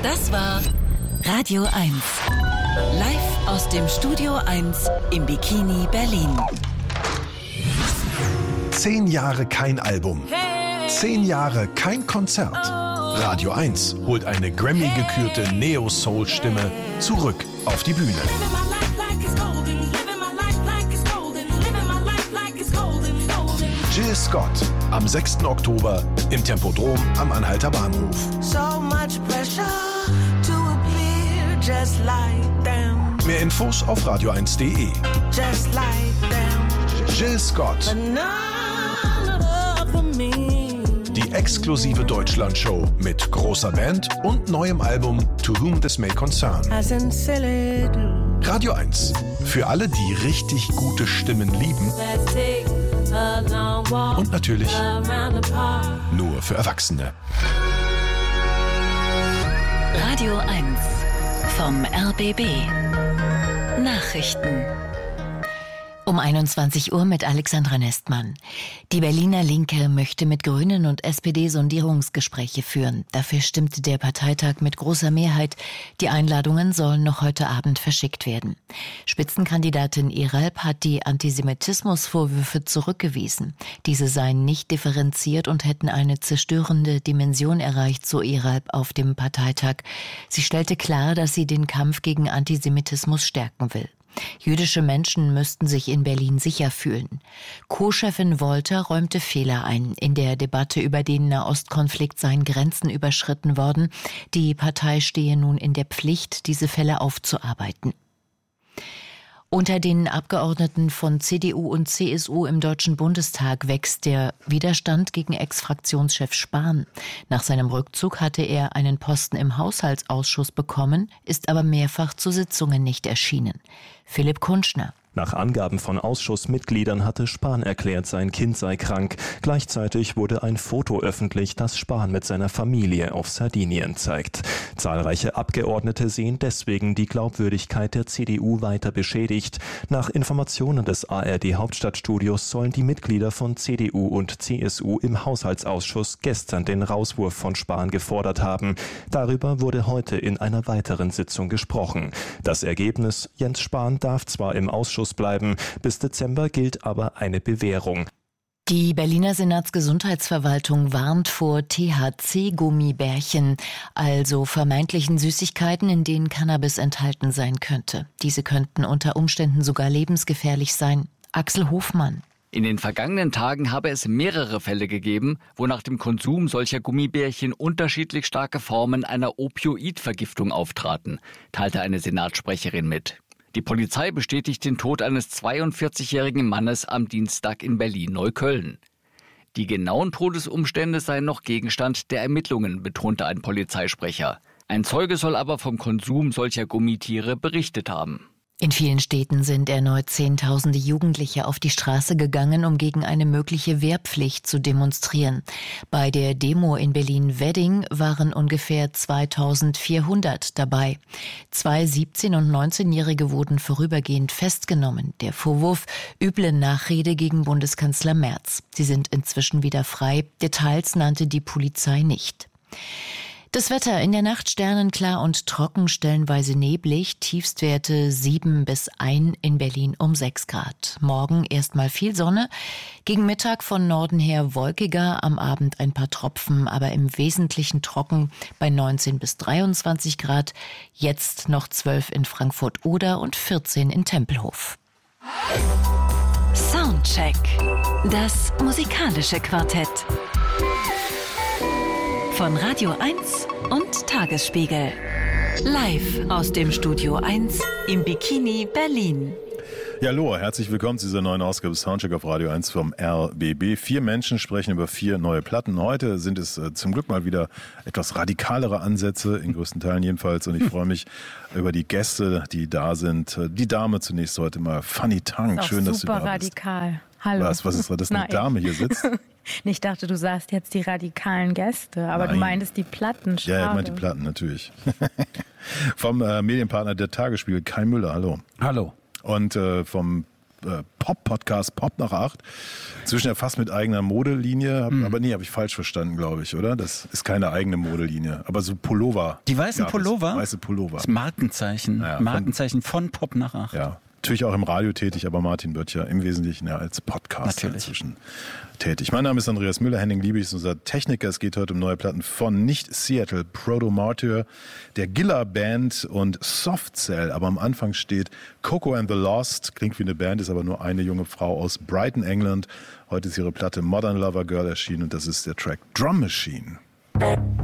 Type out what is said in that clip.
Das war Radio 1. Live aus dem Studio 1 im Bikini Berlin. 10 Jahre kein Album. 10 Jahre kein Konzert. Radio 1 holt eine Grammy-gekürte Neo-Soul-Stimme zurück auf die Bühne. Jill Scott am 6. Oktober im Tempodrom am Anhalter Bahnhof. Mehr Infos auf radio1.de. Jill Scott. Die exklusive Deutschland-Show mit großer Band und neuem Album To Whom This May Concern. Radio 1. Für alle, die richtig gute Stimmen lieben. Und natürlich nur für Erwachsene. Radio 1 vom RBB. Nachrichten. Um 21 Uhr mit Alexandra Nestmann. Die Berliner Linke möchte mit Grünen und SPD Sondierungsgespräche führen. Dafür stimmte der Parteitag mit großer Mehrheit. Die Einladungen sollen noch heute Abend verschickt werden. Spitzenkandidatin Eralp hat die Antisemitismusvorwürfe zurückgewiesen. Diese seien nicht differenziert und hätten eine zerstörende Dimension erreicht, so Eralp auf dem Parteitag. Sie stellte klar, dass sie den Kampf gegen Antisemitismus stärken will. Jüdische Menschen müssten sich in Berlin sicher fühlen. Co-Chefin Wolter räumte Fehler ein. In der Debatte über den Nahostkonflikt seien Grenzen überschritten worden. Die Partei stehe nun in der Pflicht, diese Fälle aufzuarbeiten. Unter den Abgeordneten von CDU und CSU im Deutschen Bundestag wächst der Widerstand gegen Ex-Fraktionschef Spahn. Nach seinem Rückzug hatte er einen Posten im Haushaltsausschuss bekommen, ist aber mehrfach zu Sitzungen nicht erschienen. Philipp Kunschner. Nach Angaben von Ausschussmitgliedern hatte Spahn erklärt, sein Kind sei krank. Gleichzeitig wurde ein Foto öffentlich, das Spahn mit seiner Familie auf Sardinien zeigt. Zahlreiche Abgeordnete sehen deswegen die Glaubwürdigkeit der CDU weiter beschädigt. Nach Informationen des ARD-Hauptstadtstudios sollen die Mitglieder von CDU und CSU im Haushaltsausschuss gestern den Rauswurf von Spahn gefordert haben. Darüber wurde heute in einer weiteren Sitzung gesprochen. Das Ergebnis: Jens Spahn darf zwar im Ausschuss bleiben. Bis Dezember gilt aber eine Bewährung. Die Berliner Senatsgesundheitsverwaltung warnt vor THC-Gummibärchen, also vermeintlichen Süßigkeiten, in denen Cannabis enthalten sein könnte. Diese könnten unter Umständen sogar lebensgefährlich sein. Axel Hofmann. In den vergangenen Tagen habe es mehrere Fälle gegeben, wo nach dem Konsum solcher Gummibärchen unterschiedlich starke Formen einer Opioidvergiftung auftraten, teilte eine Senatssprecherin mit. Die Polizei bestätigt den Tod eines 42-jährigen Mannes am Dienstag in Berlin-Neukölln. Die genauen Todesumstände seien noch Gegenstand der Ermittlungen, betonte ein Polizeisprecher. Ein Zeuge soll aber vom Konsum solcher Gummitiere berichtet haben. In vielen Städten sind erneut Zehntausende Jugendliche auf die Straße gegangen, um gegen eine mögliche Wehrpflicht zu demonstrieren. Bei der Demo in Berlin-Wedding waren ungefähr 2400 dabei. 2 17- und 19-Jährige wurden vorübergehend festgenommen. Der Vorwurf: üble Nachrede gegen Bundeskanzler Merz. Sie sind inzwischen wieder frei. Details nannte die Polizei nicht. Das Wetter: in der Nacht sternenklar und trocken, stellenweise neblig, Tiefstwerte 7 bis 1, in Berlin um 6 Grad. Morgen erstmal viel Sonne, gegen Mittag von Norden her wolkiger, am Abend ein paar Tropfen, aber im Wesentlichen trocken bei 19 bis 23 Grad. Jetzt noch 12 in Frankfurt-Oder und 14 in Tempelhof. Soundcheck. Das musikalische Quartett. Von Radio 1 und Tagesspiegel. Live aus dem Studio 1 im Bikini Berlin. Ja, hallo, herzlich willkommen zu dieser neuen Ausgabe Soundcheck auf Radio 1 vom RBB. 4 Menschen sprechen über 4 neue Platten. Heute sind es zum Glück mal wieder etwas radikalere Ansätze, in größten Teilen jedenfalls. Und ich freue mich über die Gäste, die da sind. Die Dame zunächst heute mal, Fanny Tang. Schön, dass du da bist. Super radikal. Hallo. Was ist das, eine Dame hier sitzt? Ich dachte, du sagst jetzt die radikalen Gäste, aber Nein. Du meintest die Platten. Schade. Ja, ich meinte die Platten, natürlich. Vom Medienpartner der Tagesspiegel, Kai Müller, hallo. Hallo. Und vom Pop-Podcast Pop nach 8. Inzwischen ja fast mit eigener Modelinie. Aber nee, habe ich falsch verstanden, glaube ich, oder? Das ist keine eigene Modelinie. Aber so Pullover. Die weißen Pullover? Weiße Pullover. Das Markenzeichen. Ja, Markenzeichen von Pop nach 8. Ja. Natürlich auch im Radio tätig, aber Martin wird ja im Wesentlichen als Podcaster inzwischen tätig. Mein Name ist Andreas Müller, Henning Liebig ist unser Techniker. Es geht heute um neue Platten von nicht Seattle, Proto-Martyr, der Gilla Band und Soft Cell. Aber am Anfang steht Coco and the Lost, klingt wie eine Band, ist aber nur eine junge Frau aus Brighton, England. Heute ist ihre Platte Modern Lover Girl erschienen und das ist der Track Drum Machine.